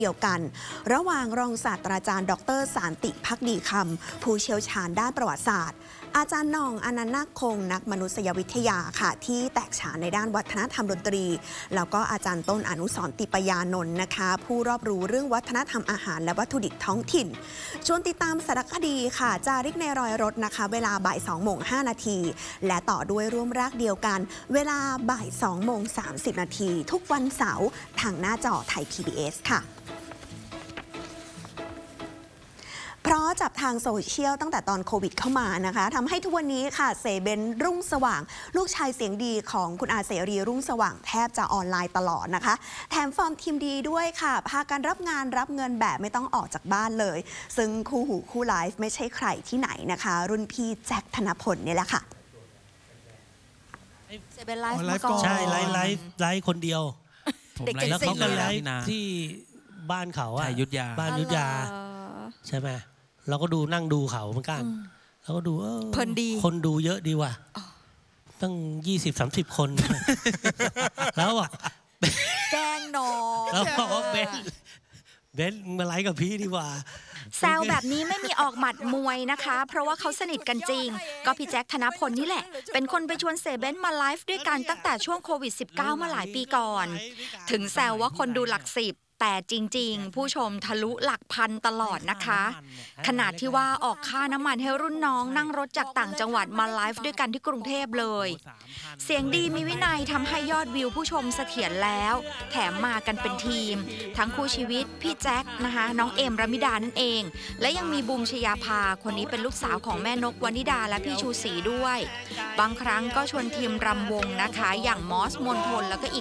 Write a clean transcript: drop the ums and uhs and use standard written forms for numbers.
เดียวกันระหว่างรองศาสตราจารย์ดร.สานติภักดีคำผู้เชี่ยวชาญด้านประวัติศาสตร์อาจารย์หน่องอนันต์นาคคงนักมนุษยวิทยาค่ะที่แตกฉานในด้านวัฒนธรรมดนตรีแล้วก็อาจารย์ต้นอนุสรณ์ติปยานนท์นะคะผู้รอบรู้เรื่องวัฒนธรรมอาหารและวัตถุดิบท้องถิ่นชวนติดตามสารคดีค่ะจาริกในรอยรถนะคะเวลาบ่าย 2:05 นาทีและต่อด้วยร่วมรากเดียวกันเวลาบ่าย 2:30 นาทีทุกวันเสาร์ทางหน้าจอไทย PBS ค่ะเพราะจับทางโซเชียลตั้งแต่ตอนโควิดเข้ามานะคะทำให้ทุกวันนี้ค่ะเสเบนรุ่งสว่างลูกชายเสียงดีของคุณอาเสรีรุ่งสว่างแทบจะออนไลน์ตลอดนะคะแถมฟอร์มทีมดีด้วยค่ะพากันรับงานรับเงินแบบไม่ต้องออกจากบ้านเลยซึ่งคู่หูคู่ไลฟ์ไม่ใช่ใครที่ไหนนะคะรุ่นพี่แจ็คธนพลนี่แหละค่ะเสเบนไลฟ์มาก่อนใช่ไลฟ์คนเดียวเด็กแล้วเขาก็ไลฟ์นะที่บ้านเขาอะยุทธยาบ้านยุทธยาใช่ไหมเราก็ดูนั่งดูเขาเหมือนกันแล้วก็ดูเพลินดีคนดูเยอะดีว่ะตั้ง20-30 คนแล้วบอกแกล้งน้องแล้วบอกว่าเบนมาไลฟ์กับพี่ดีกว่าแซวแบบนี้ไม่มีออกหมัดมวยนะคะเพราะว่าเขาสนิทกันจริงก็พี่แจ็คธนพลนี่แหละเป็นคนไปชวนเสเบนมาไลฟ์ด้วยกันตั้งแต่ช่วงโควิด -19 มาหลายปีก่อนถึงแซวว่าคนดูหลัก10แต่จริงๆผู้ชมทะลุหลักพันตลอดนะคะขนาดที่ว่าออกค่าน้ำมันให้รุ่นน้องนั่งรถจากต่างจังหวัดมาไลฟ์ด้วยกันที่กรุงเทพเลยเสียงดีมีวินัยทำให้ยอดวิวผู้ชมเสถียรแล้วแถมมากันเป็นทีมทั้งคู่ชีวิตพี่แจ็คนะคะน้องเอมรมิดานั่นเองและยังมีบูมชยาภาคนนี้เป็นลูกสาวของแม่นกวนิดาและพี่ชูศรีด้วยบางครั้งก็ชวนทีมรำวงนะคะอย่างมอสมนทนแล้วก็อีก